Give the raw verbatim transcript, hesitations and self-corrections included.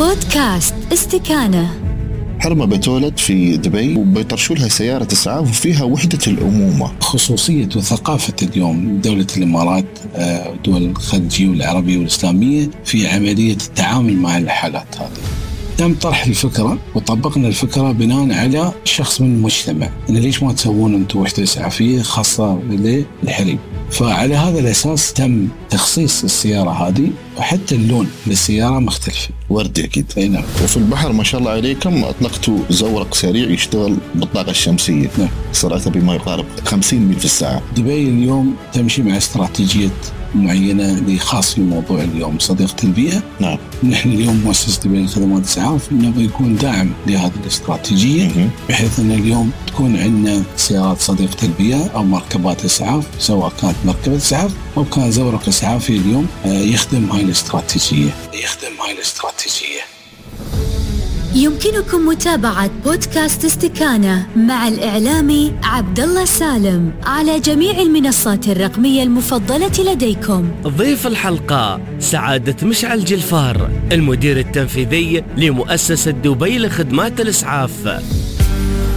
بودكاست استكانة. حرمة بتولد في دبي وبيطرشوا لها سيارة إسعاف وفيها وحدة الأمومة. خصوصية وثقافة اليوم دولة الإمارات ودول الخليجية والعربية والإسلامية في عملية التعامل مع الحالات هذه. تم طرح الفكرة وطبقنا الفكرة بناء على شخص من المجتمع، إن ليش ما تسوون أنتم وحدة إسعافية خاصة للحريم؟ فعلى هذا الأساس تم تخصيص السيارة هذه، وحتى اللون للسيارة مختلف، وردي أكيد. نعم. وفي البحر ما شاء الله عليكم أطلقتوا زورق سريع يشتغل بالطاقة الشمسية. نعم. سرعته بما يقارب خمسين ميل في الساعة. دبي اليوم تمشي مع استراتيجية معينة لخاص في موضوع اليوم صديقة البيئة. نعم. نحن اليوم مؤسسة دبي للخدمات الإسعاف نبغى يكون داعم لهذه الاستراتيجية، م- بحيث أن اليوم تكون عندنا سيارات صديقة البيئة أو مركبات إسعاف، سواء كانت مركبة إسعاف أو كان زورق إسعافي اليوم يخدم هاي الاستراتيجية يخدم هاي الاستراتيجية. يمكنكم متابعة بودكاست استكانة مع الإعلامي عبد الله سالم على جميع المنصات الرقمية المفضلة لديكم. ضيف الحلقة سعادة مشعل جلفار، المدير التنفيذي لمؤسسة دبي لخدمات الإسعاف.